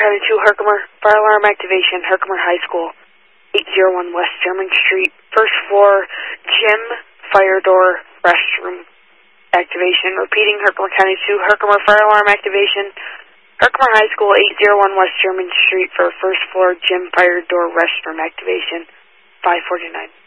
County 2, Herkimer. Fire alarm activation, Herkimer High School, 801 West German Street. First floor, gym, fire door, restroom activation. Repeating, Herkimer County 2, Herkimer fire alarm activation, Herkimer High School, 801 West German Street for first floor, gym, fire door, restroom activation, 549.